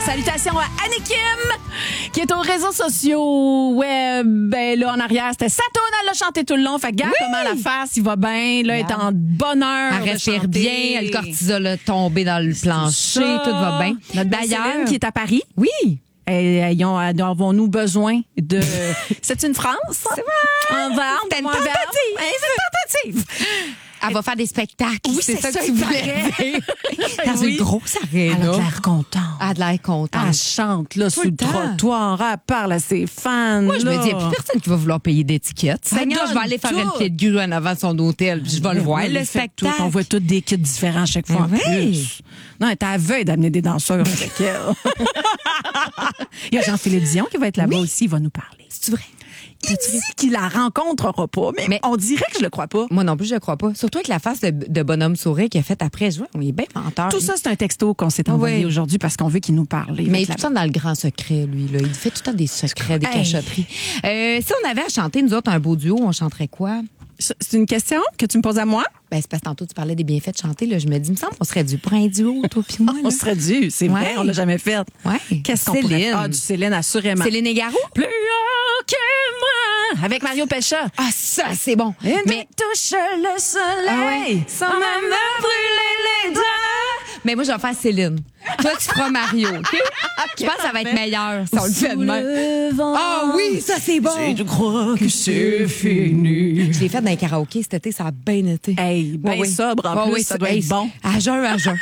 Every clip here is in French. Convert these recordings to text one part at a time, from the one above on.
Salutations à Annie Kim, qui est aux réseaux sociaux web. Ben là, en arrière, c'était sa toune, elle l'a chanté tout le long. Fait que, regarde comment la face, il va bien. Là, elle est en bonheur. Elle respire bien, le cortisol a tombé dans le plancher, tout va bien. D'ailleurs, qui est à Paris. Oui. Avons-nous besoin de... C'est une France? C'est vrai. Un verbe. C'est une un verbe. tentative. C'est une tentative. Elle va faire des spectacles. Oui, c'est ça que tu il voulais paraît. dire. Dans une grosse arène. Elle a l'air contente. Elle a l'air contente. Elle chante là, Tout sur le le temps. trottoir, elle parle à ses fans. Moi, je me là. dis, il n'y a plus personne qui va vouloir payer d'étiquette. Seigneur, je vais aller faire donne une tout. pied de grue en avant de son hôtel, puis je vais le voir, Oui, le fait spectacle. tout. On voit tous des kits différents chaque fois. Ben en oui. plus. Non, elle est à veille d'amener des danseurs avec elle. Il y a Jean-Philippe Dion qui va être là-bas aussi, il va nous parler. C'est vrai? Il dit qu'il la rencontrera pas, mais on dirait que je le crois pas. Moi non plus, je ne crois pas. Surtout avec la face de bonhomme sourire qu'il a faite après. On est bien menteur. Tout ça, c'est un texto qu'on s'est envoyé Oui. aujourd'hui parce qu'on veut qu'il nous parle. Mais il est tout le temps dans le grand secret, lui. Là. Il fait tout le temps des secrets, des cachotteries. Si on avait à chanter, nous autres, un beau duo, on chanterait quoi? C'est une question que tu me poses à moi? Ben, c'est parce que tantôt, tu parlais des bienfaits de chanter. Là. Je me dis, il me semble qu'on serait dû pour un duo, toi puis moi. On Là. serait dû, c'est vrai, Ouais. on l'a jamais fait. Ouais. Qu'est-ce qu'on pourrait... Céline. Ah, du Céline, assurément. Céline et Garou? Plus haut que moi, avec Mario Pelcha. Ah, ça, c'est bon. Mais touche le soleil, Ah ouais. sans même me brûler les doigts. Mais moi, je vais faire Céline. Toi, tu feras Mario, OK? Je pense que ça va être meilleur si on le fait de même. Ah oui, ça, c'est bon. Je crois que c'est fini. Je l'ai fait dans les karaokés cet été, ça a bien été. Hey, ben Ouais, sobre en Ouais, plus, ouais, ça doit être bon. À jeun. À jeun.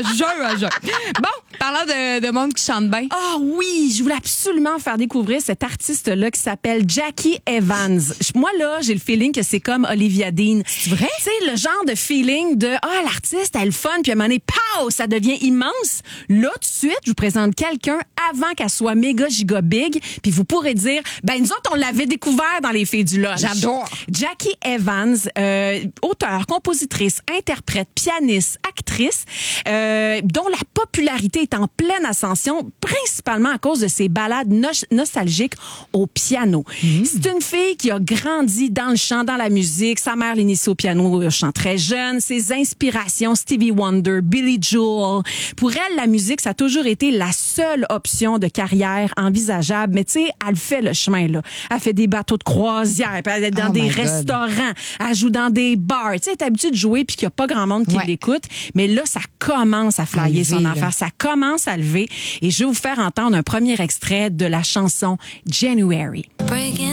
Bon, parlant de monde qui chante bien. Ah oui, je voulais absolument faire découvrir cet artiste-là qui s'appelle Jackie Evans. Moi, là, j'ai le feeling que c'est comme Olivia Dean. C'est vrai? Tu sais, le genre de feeling de, l'artiste, elle est le fun, puis à un moment donné, pow, ça devient immense. Là, tout de suite, je vous présente quelqu'un avant qu'elle soit méga giga big, puis vous pourrez dire, ben nous autres, on l'avait découvert dans Les Filles du Lodge. J'adore. Jackie Evans, auteure, compositrice, interprète, pianiste, actrice, dont la popularité est en pleine ascension, principalement à cause de ses ballades nostalgiques au piano. C'est une fille qui a grandi dans le chant, dans la musique. Sa mère l'initie au piano au chant très jeune. Ses inspirations, Stevie Wonder, Billy Joel. Pour elle, la musique, ça a toujours été la seule option de carrière envisageable. Mais tu sais, elle fait le chemin, là. Elle fait des bateaux de croisière, puis elle est dans Oh des my God. restaurants, elle joue dans des bars. Tu sais, elle est habituée de jouer puis qu'il n'y a pas grand monde qui Ouais. l'écoute. Mais là, ça commence à flyer son lever, affaire. là. Ça commence à lever. Et je vais vous faire entendre un premier extrait de la chanson January. Breaking